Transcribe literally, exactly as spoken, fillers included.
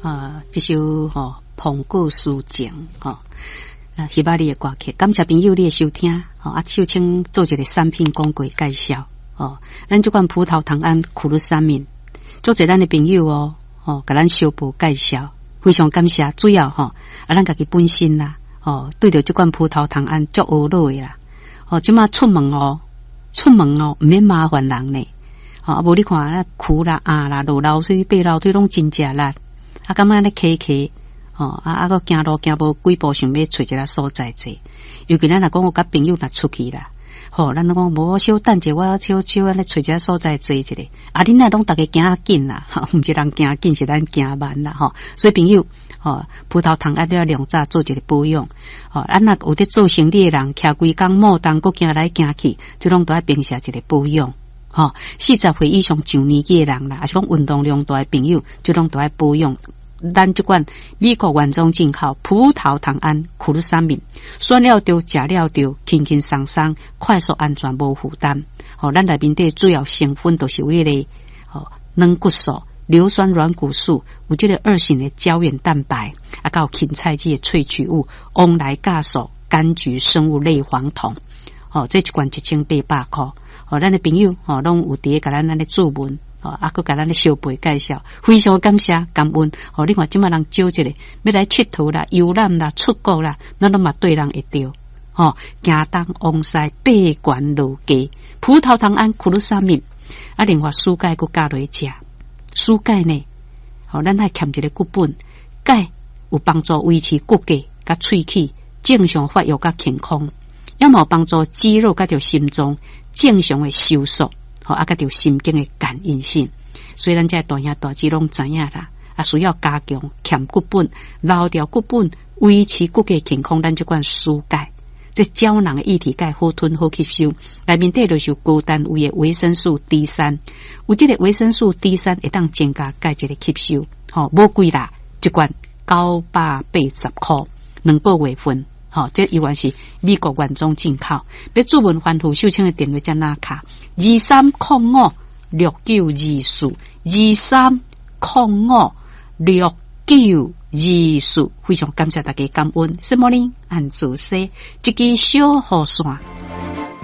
啊，这首吼澎古抒情吼，啊，希望你的歌曲，感谢朋友你的收听，吼啊，首请做一个产品广告介绍，哦，咱这款葡萄糖胺苦鲁沙敏，做者咱的朋友哦，哦，甲咱小步介绍，非常感谢，主要吼，啊，咱家己本身啦，哦，对着这款葡萄糖胺足懊恼的啦，哦，即马出门哦，出门哦，唔免麻烦人呢。哦，啊，无你看啊，苦啦、啊啦、落流水、爬流水拢真正力，啊，感觉咧骑骑，哦，啊啊，个行路行无几步，想要找一个所在坐。尤其咱若讲我甲朋友若出去啦，吼，咱讲无小等者，我小小安尼找一个所在坐一个。啊，恁若拢逐个行较紧啦，哈，毋是人行紧，是咱行慢啦，吼。所以朋友，吼，葡萄糖啊都要两早做一个保养，吼，咱若有伫做生理的人，徛规工莫当，佫行来行去，即拢都要平时一个保养。吼，四十岁以上上年纪的人啦，还是讲运动量大的朋友，即拢都要保养。咱即款美国原装进口葡萄糖胺苦鲁沙敏，选了着，食了着，轻轻松松，快速安全，无负担。吼，咱内面的主要成分都是为了吼软骨素、硫酸软骨素，有即个二型的胶原蛋白，啊，还有芹菜剂的萃取物，翁来酵素、柑橘生物类黄酮。吼，这一罐一千八百块。哦，咱的朋友哦，拢有伫甲咱安尼注文哦，啊，佮甲咱的小辈介绍，非常感谢感恩。哦，你看即马人少一个，要来佚佗啦、游览啦、出国啦，咱拢嘛对人会着。哦，行东往西，爬悬路低，葡萄糖胺苦鲁沙敏，啊，另外蔬钙佮加落去食，蔬钙呢，哦，咱还欠一个骨本，钙有帮助维持骨骼甲喙齿正常发育甲健康。要么帮助肌肉甲条心脏正常的收缩，吼啊甲条神经的感应性。所以咱这大兄大姐拢知影啦，啊需要加强欠骨本、留条骨本、维持骨骼健康。咱这款蔬钙，这胶囊的液体钙好吞好吸收，内面底就是高单位的维生素 D 三，有这个维生素 D 三会当增加钙质的吸收，吼无贵啦，一罐九百八十块，两个月份。好、哦，这依然是美国原装进口。要注文欢呼秀清的电话加那卡二三零五六九二四二三零五六九二四，非常感谢大家感恩。什么呢？按自说，这个小雨伞。